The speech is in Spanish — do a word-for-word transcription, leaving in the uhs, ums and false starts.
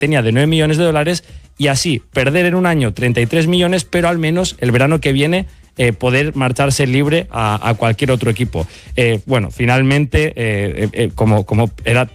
tenía de nueve millones de dólares y así perder en un año treinta y tres millones, pero al menos el verano que viene eh, poder marcharse libre a, a cualquier otro equipo. Eh, bueno, finalmente, eh, eh, como, como era